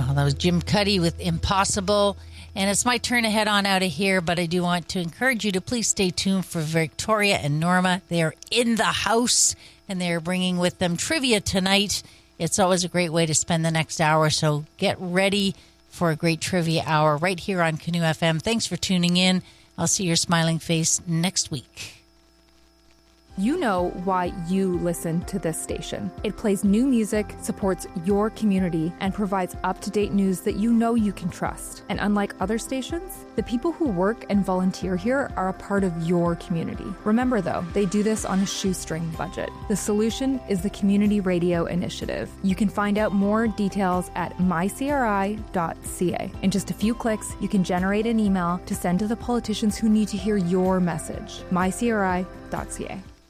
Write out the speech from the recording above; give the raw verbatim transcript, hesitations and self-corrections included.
Oh, that was Jim Cuddy with Impossible. And it's my turn to head on out of here, but I do want to encourage you to please stay tuned for Victoria and Norma. They are in the house, and they're bringing with them trivia tonight. It's always a great way to spend the next hour, so get ready for a great trivia hour right here on Canoe F M. Thanks for tuning in. I'll see your smiling face next week. You know why you listen to this station. It plays new music, supports your community, and provides up-to-date news that you know you can trust. And unlike other stations, the people who work and volunteer here are a part of your community. Remember, though, they do this on a shoestring budget. The solution is the Community Radio Initiative. You can find out more details at my c r i dot c a. In just a few clicks, you can generate an email to send to the politicians who need to hear your message. my c r i dot c a.